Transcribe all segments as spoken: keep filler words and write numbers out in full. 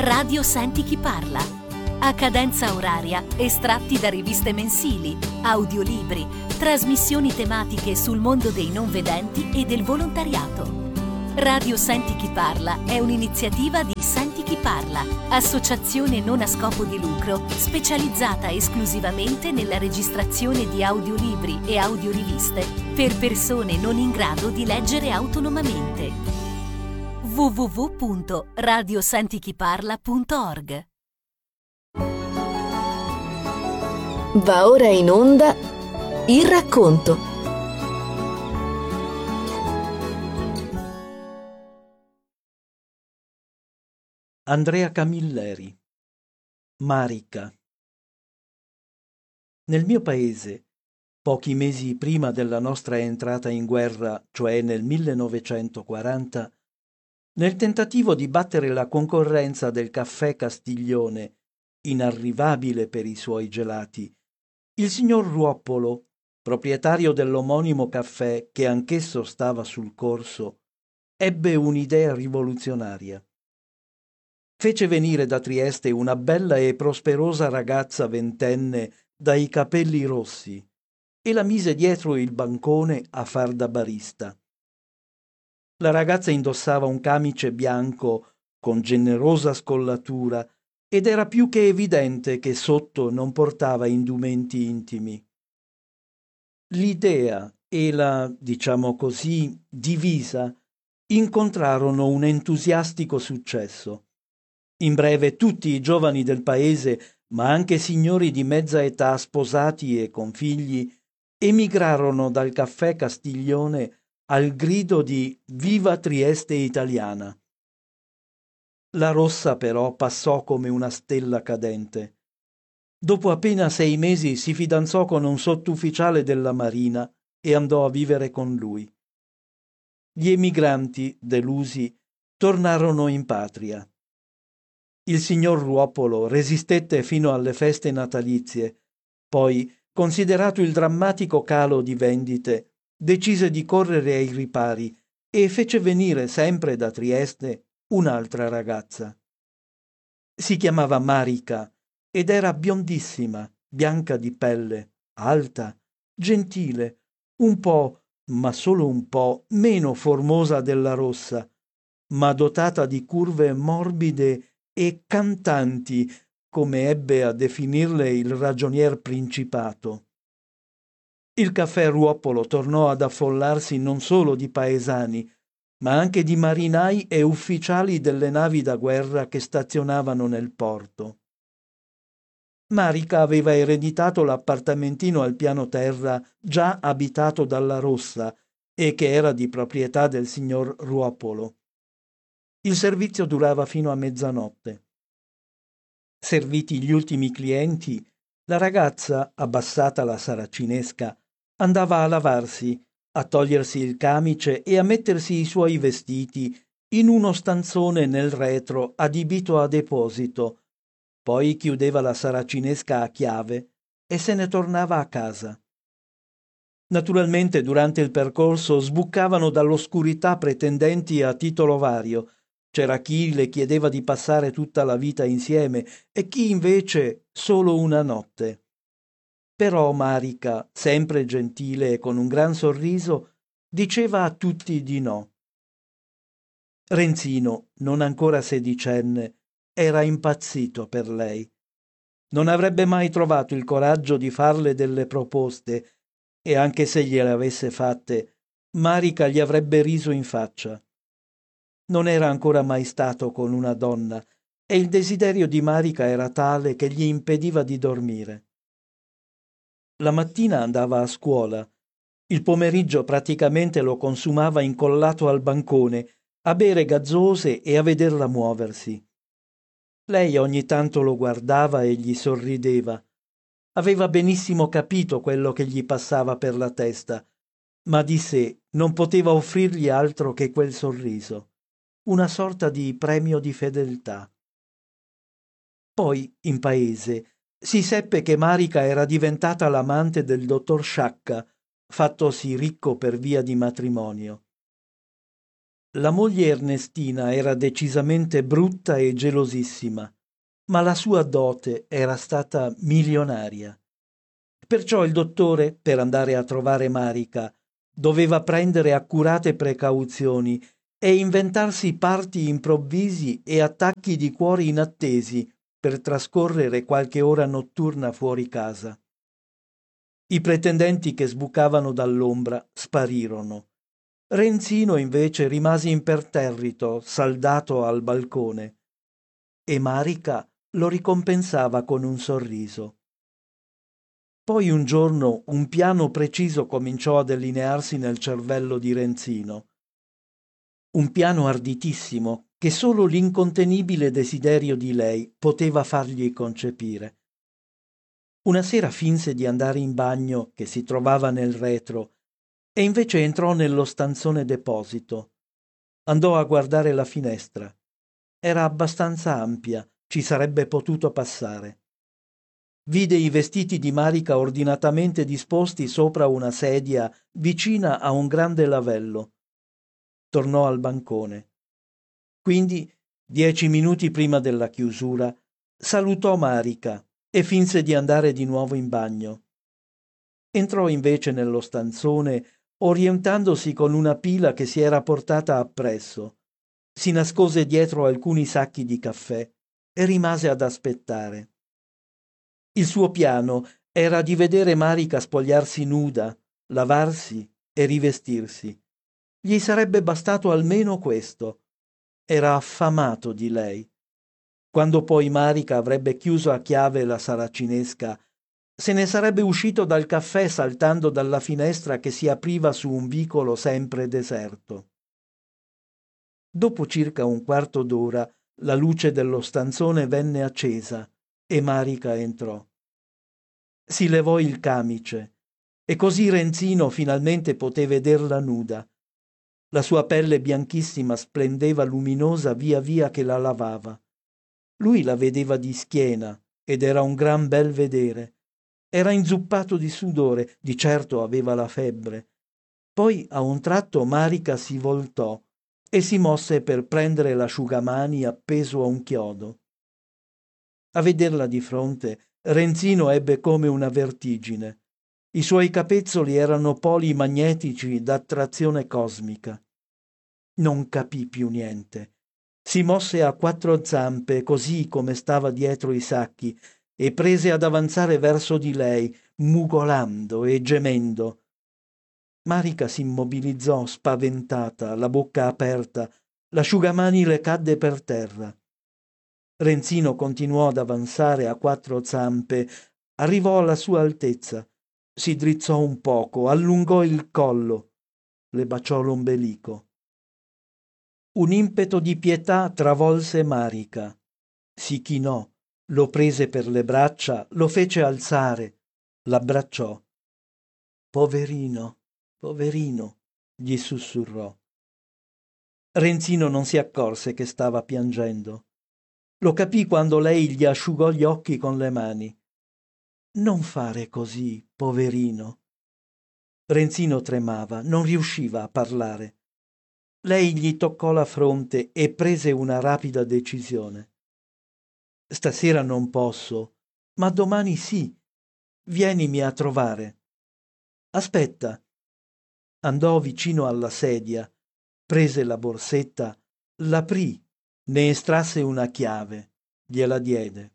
Radio Senti chi parla. A cadenza oraria, estratti da riviste mensili, audiolibri, trasmissioni tematiche sul mondo dei non vedenti e del volontariato. Radio Senti chi parla è un'iniziativa di Senti chi parla, associazione non a scopo di lucro specializzata esclusivamente nella registrazione di audiolibri e audioriviste per persone non in grado di leggere autonomamente. w w w punto radio senti chi parla punto org. Va ora in onda il racconto. Andrea Camilleri. Marica. Nel mio paese, pochi mesi prima della nostra entrata in guerra, cioè nel millenovecentoquaranta, nel tentativo di battere la concorrenza del caffè Castiglione, inarrivabile per i suoi gelati, il signor Ruoppolo, proprietario dell'omonimo caffè che anch'esso stava sul corso, ebbe un'idea rivoluzionaria. Fece venire da Trieste una bella e prosperosa ragazza ventenne dai capelli rossi e la mise dietro il bancone a far da barista. La ragazza indossava un camice bianco con generosa scollatura ed era più che evidente che sotto non portava indumenti intimi. L'idea e la, diciamo così, divisa incontrarono un entusiastico successo. In breve tutti i giovani del paese, ma anche signori di mezza età sposati e con figli, emigrarono dal caffè Castiglione al grido di «Viva Trieste italiana!». La rossa però passò come una stella cadente. Dopo appena sei mesi si fidanzò con un sottufficiale della Marina e andò a vivere con lui. Gli emigranti, delusi, tornarono in patria. Il signor Ruoppolo resistette fino alle feste natalizie, poi, considerato il drammatico calo di vendite, decise di correre ai ripari e fece venire sempre da Trieste un'altra ragazza. Si chiamava Marica ed era biondissima, bianca di pelle, alta, gentile, un po', ma solo un po', meno formosa della rossa, ma dotata di curve morbide e cantanti, come ebbe a definirle il ragionier Principato. Il caffè Ruoppolo tornò ad affollarsi non solo di paesani, ma anche di marinai e ufficiali delle navi da guerra che stazionavano nel porto. Marica aveva ereditato l'appartamentino al piano terra già abitato dalla Rossa e che era di proprietà del signor Ruoppolo. Il servizio durava fino a mezzanotte. Serviti gli ultimi clienti, la ragazza, abbassata la saracinesca, andava a lavarsi, a togliersi il camice e a mettersi i suoi vestiti in uno stanzone nel retro adibito a deposito, poi chiudeva la saracinesca a chiave e se ne tornava a casa. Naturalmente durante il percorso sbucavano dall'oscurità pretendenti a titolo vario. C'era chi le chiedeva di passare tutta la vita insieme e chi invece solo una notte. Però Marica, sempre gentile e con un gran sorriso, diceva a tutti di no. Renzino, non ancora sedicenne, era impazzito per lei. Non avrebbe mai trovato il coraggio di farle delle proposte e anche se gliele avesse fatte, Marica gli avrebbe riso in faccia. Non era ancora mai stato con una donna e il desiderio di Marica era tale che gli impediva di dormire. La mattina andava a scuola, il pomeriggio praticamente lo consumava incollato al bancone, a bere gazzose e a vederla muoversi. Lei ogni tanto lo guardava e gli sorrideva. Aveva benissimo capito quello che gli passava per la testa, ma di sé non poteva offrirgli altro che quel sorriso, una sorta di premio di fedeltà. Poi, in paese, si seppe che Marica era diventata l'amante del dottor Sciacca, fattosi ricco per via di matrimonio. La moglie Ernestina era decisamente brutta e gelosissima, ma la sua dote era stata milionaria. Perciò il dottore, per andare a trovare Marica, doveva prendere accurate precauzioni e inventarsi parti improvvisi e attacchi di cuori inattesi per trascorrere qualche ora notturna fuori casa. I pretendenti che sbucavano dall'ombra sparirono. Renzino invece rimase imperterrito, saldato al balcone, e Marica lo ricompensava con un sorriso. Poi un giorno un piano preciso cominciò a delinearsi nel cervello di Renzino. Un piano arditissimo che solo l'incontenibile desiderio di lei poteva fargli concepire. Una sera finse di andare in bagno, che si trovava nel retro, e invece entrò nello stanzone deposito. Andò a guardare la finestra. Era abbastanza ampia, ci sarebbe potuto passare. Vide i vestiti di Marica ordinatamente disposti sopra una sedia vicina a un grande lavello. Tornò al bancone. Quindi, dieci minuti prima della chiusura, salutò Marica e finse di andare di nuovo in bagno. Entrò invece nello stanzone orientandosi con una pila che si era portata appresso. Si nascose dietro alcuni sacchi di caffè e rimase ad aspettare. Il suo piano era di vedere Marica spogliarsi nuda, lavarsi e rivestirsi. Gli sarebbe bastato almeno questo. Era affamato di lei. Quando poi Marica avrebbe chiuso a chiave la saracinesca, se ne sarebbe uscito dal caffè saltando dalla finestra che si apriva su un vicolo sempre deserto. Dopo circa un quarto d'ora la luce dello stanzone venne accesa e Marica entrò. Si levò il camice e così Renzino finalmente poté vederla nuda. La sua pelle bianchissima splendeva luminosa via via che la lavava. Lui la vedeva di schiena ed era un gran bel vedere. Era inzuppato di sudore, di certo aveva la febbre. Poi a un tratto Marica si voltò e si mosse per prendere l'asciugamani appeso a un chiodo. A vederla di fronte, Renzino ebbe come una vertigine. I suoi capezzoli erano poli magnetici d'attrazione cosmica. Non capì più niente. Si mosse a quattro zampe, così come stava dietro i sacchi, e prese ad avanzare verso di lei, mugolando e gemendo. Marica s'immobilizzò spaventata, la bocca aperta, l'asciugamani le cadde per terra. Renzino continuò ad avanzare a quattro zampe, arrivò alla sua altezza, si drizzò un poco, allungò il collo, le baciò l'ombelico. Un impeto di pietà travolse Marica. Si chinò, lo prese per le braccia, lo fece alzare, l'abbracciò. Poverino, poverino, gli sussurrò. Renzino non si accorse che stava piangendo. Lo capì quando lei gli asciugò gli occhi con le mani. Non fare così, poverino. Renzino tremava, non riusciva a parlare. Lei gli toccò la fronte e prese una rapida decisione. Stasera non posso, ma domani sì. Vienimi a trovare. Aspetta. Andò vicino alla sedia, prese la borsetta, l'aprì, ne estrasse una chiave, gliela diede.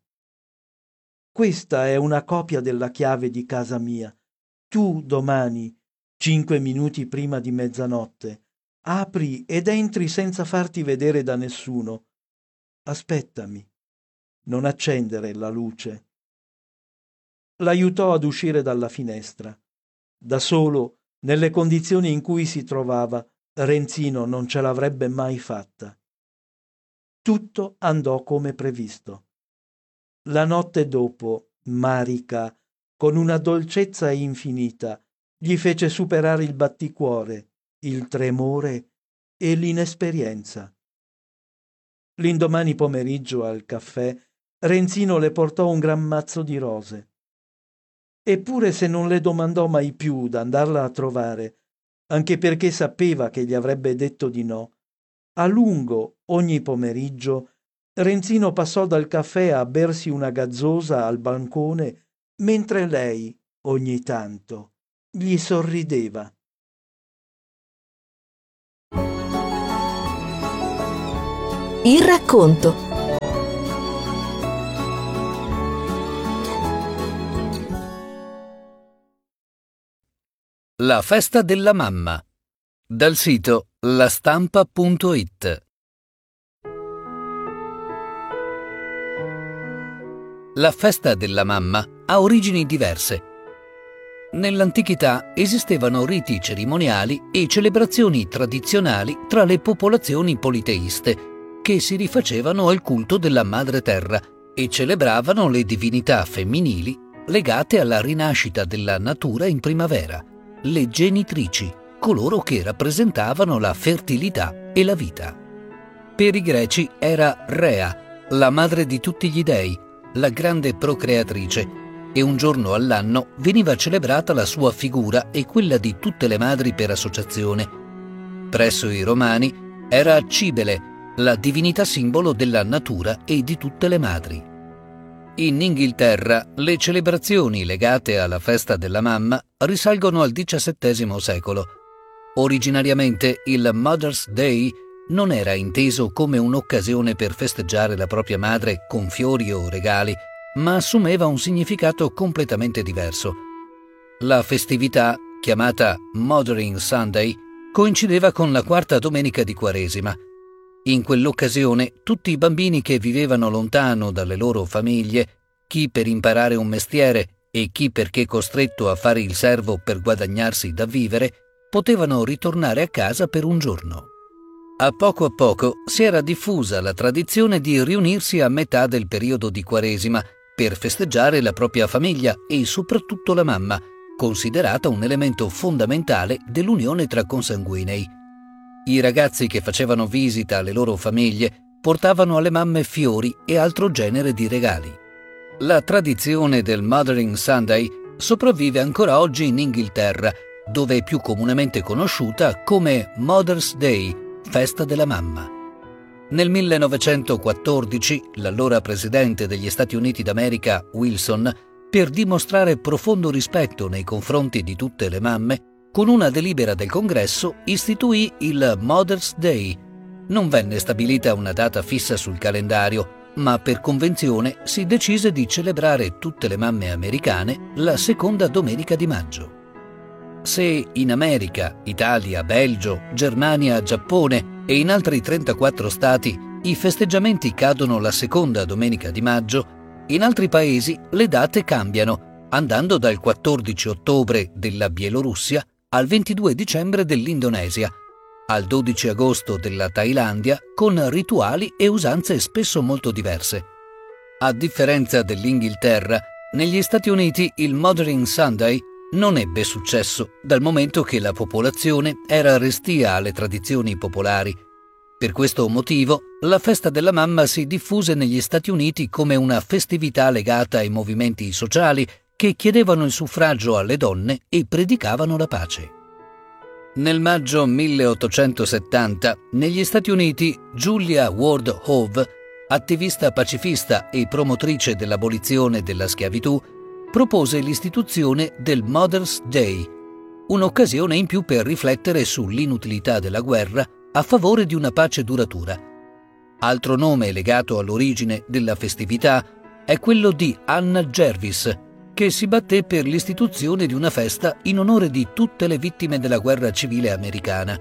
Questa è una copia della chiave di casa mia. Tu domani, cinque minuti prima di mezzanotte, apri ed entri senza farti vedere da nessuno. Aspettami. Non accendere la luce. L'aiutò ad uscire dalla finestra. Da solo, nelle condizioni in cui si trovava, Renzino non ce l'avrebbe mai fatta. Tutto andò come previsto. La notte dopo, Marica, con una dolcezza infinita, gli fece superare il batticuore, il tremore e l'inesperienza. L'indomani pomeriggio al caffè, Renzino le portò un gran mazzo di rose. Eppure se non le domandò mai più d'andarla a trovare, anche perché sapeva che gli avrebbe detto di no, A lungo, ogni pomeriggio, Renzino passò dal caffè a bersi una gazzosa al bancone, mentre lei, ogni tanto, gli sorrideva. Il racconto. La festa della mamma, dal sito lastampa punto it. La festa della mamma ha origini diverse. Nell'antichità esistevano riti cerimoniali e celebrazioni tradizionali tra le popolazioni politeiste che si rifacevano al culto della madre terra e celebravano le divinità femminili legate alla rinascita della natura in primavera, le genitrici, coloro che rappresentavano la fertilità e la vita. Per i greci era Rea, la madre di tutti gli dei, la grande procreatrice, e un giorno all'anno veniva celebrata la sua figura e quella di tutte le madri per associazione. Presso i Romani era Cibele, la divinità simbolo della natura e di tutte le madri. In Inghilterra le celebrazioni legate alla festa della mamma risalgono al diciassettesimo secolo. Originariamente il Mother's Day non era inteso come un'occasione per festeggiare la propria madre con fiori o regali, ma assumeva un significato completamente diverso. La festività, chiamata Mothering Sunday, coincideva con la quarta domenica di Quaresima. In quell'occasione tutti i bambini che vivevano lontano dalle loro famiglie, chi per imparare un mestiere e chi perché costretto a fare il servo per guadagnarsi da vivere, potevano ritornare a casa per un giorno. A poco a poco si era diffusa la tradizione di riunirsi a metà del periodo di Quaresima per festeggiare la propria famiglia e soprattutto la mamma, considerata un elemento fondamentale dell'unione tra consanguinei. I ragazzi che facevano visita alle loro famiglie portavano alle mamme fiori e altro genere di regali. La tradizione del Mothering Sunday sopravvive ancora oggi in Inghilterra, dove è più comunemente conosciuta come Mother's Day, festa della mamma. Nel millenovecentoquattordici, l'allora presidente degli Stati Uniti d'America, Wilson, per dimostrare profondo rispetto nei confronti di tutte le mamme, con una delibera del Congresso istituì il Mother's Day. Non venne stabilita una data fissa sul calendario, ma per convenzione si decise di celebrare tutte le mamme americane la seconda domenica di maggio. Se in America, Italia, Belgio, Germania, Giappone e in altri trentaquattro stati i festeggiamenti cadono la seconda domenica di maggio, in altri paesi le date cambiano, andando dal quattordici ottobre della Bielorussia al ventidue dicembre dell'Indonesia, al dodici agosto della Thailandia, con rituali e usanze spesso molto diverse. A differenza dell'Inghilterra, negli Stati Uniti il Mothering Sunday non ebbe successo, dal momento che la popolazione era restia alle tradizioni popolari. Per questo motivo, la festa della mamma si diffuse negli Stati Uniti come una festività legata ai movimenti sociali che chiedevano il suffragio alle donne e predicavano la pace. Nel maggio milleottocentosettanta, negli Stati Uniti, Julia Ward Howe, attivista pacifista e promotrice dell'abolizione della schiavitù, propose l'istituzione del Mother's Day, un'occasione in più per riflettere sull'inutilità della guerra a favore di una pace duratura. Altro nome legato all'origine della festività è quello di Anna Jervis, che si batté per l'istituzione di una festa in onore di tutte le vittime della guerra civile americana.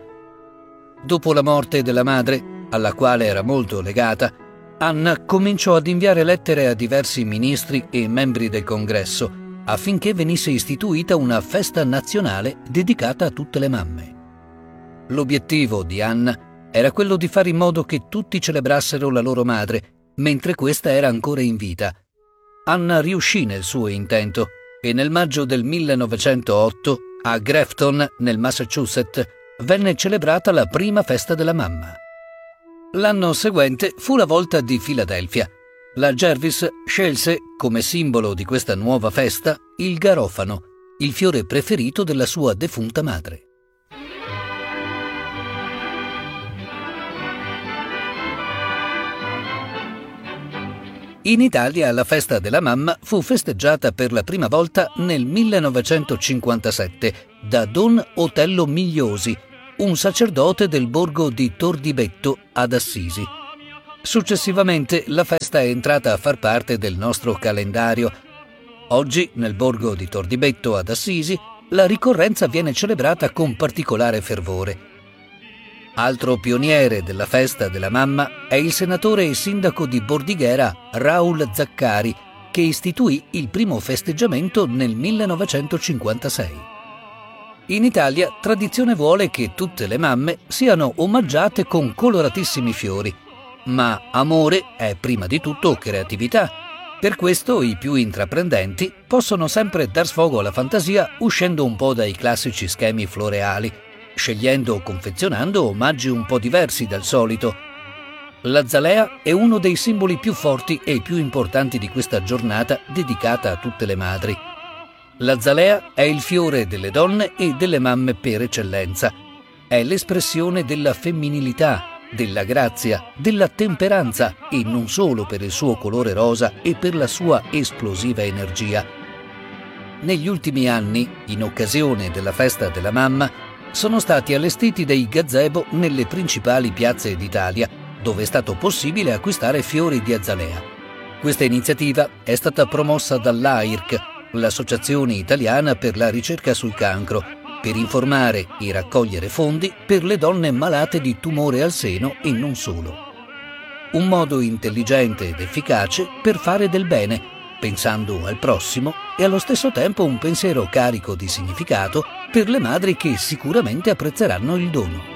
Dopo la morte della madre, alla quale era molto legata, Anna cominciò ad inviare lettere a diversi ministri e membri del Congresso affinché venisse istituita una festa nazionale dedicata a tutte le mamme. L'obiettivo di Anna era quello di fare in modo che tutti celebrassero la loro madre, mentre questa era ancora in vita. Anna riuscì nel suo intento e nel maggio del millenovecentootto, a Grafton, nel Massachusetts, venne celebrata la prima festa della mamma. L'anno seguente fu la volta di Filadelfia. La Jervis scelse come simbolo di questa nuova festa il garofano, il fiore preferito della sua defunta madre. In Italia la festa della mamma fu festeggiata per la prima volta nel millenovecentocinquantasette da Don Otello Migliosi, un sacerdote del borgo di Tordibetto ad Assisi. Successivamente la festa è entrata a far parte del nostro calendario. Oggi, nel borgo di Tordibetto ad Assisi, la ricorrenza viene celebrata con particolare fervore. Altro pioniere della festa della mamma è il senatore e sindaco di Bordighera Raul Zaccari, che istituì il primo festeggiamento nel millenovecentocinquantasei. In Italia tradizione vuole che tutte le mamme siano omaggiate con coloratissimi fiori, ma amore è prima di tutto creatività. Per questo i più intraprendenti possono sempre dar sfogo alla fantasia uscendo un po' dai classici schemi floreali, scegliendo o confezionando omaggi un po' diversi dal solito. L'azalea è uno dei simboli più forti e più importanti di questa giornata dedicata a tutte le madri. L'azalea è il fiore delle donne e delle mamme per eccellenza. È l'espressione della femminilità, della grazia, della temperanza e non solo per il suo colore rosa e per la sua esplosiva energia. Negli ultimi anni, in occasione della festa della mamma, sono stati allestiti dei gazebo nelle principali piazze d'Italia, dove è stato possibile acquistare fiori di azalea. Questa iniziativa è stata promossa dall'A I R C, l'Associazione Italiana per la Ricerca sul Cancro, per informare e raccogliere fondi per le donne malate di tumore al seno e non solo. Un modo intelligente ed efficace per fare del bene, pensando al prossimo e allo stesso tempo un pensiero carico di significato per le madri che sicuramente apprezzeranno il dono.